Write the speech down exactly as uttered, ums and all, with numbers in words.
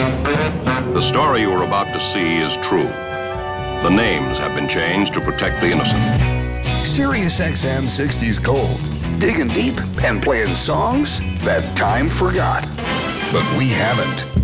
The story you are about to see is true. The names have been changed to protect the innocent. Sirius X M sixties Gold. Digging deep and playing songs that time forgot. But we haven't.